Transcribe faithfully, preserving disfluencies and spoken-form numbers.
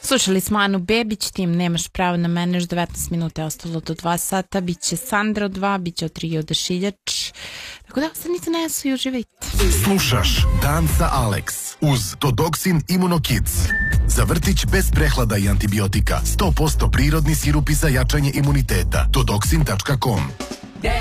Slušali smo Anu Bebić, tim Nemaš pravo na mene, još devetnaest minuta je ostalo do dva sata, bit će Sandra od dva, bit će od tri Odašiljač, tako da ostanite na jesu i uživajte. Slušaš Dan sa Alex uz Todoksin Immunokids. Za vrtić bez prehlada i antibiotika, sto posto prirodni sirupi za jačanje imuniteta. todoksin tačka com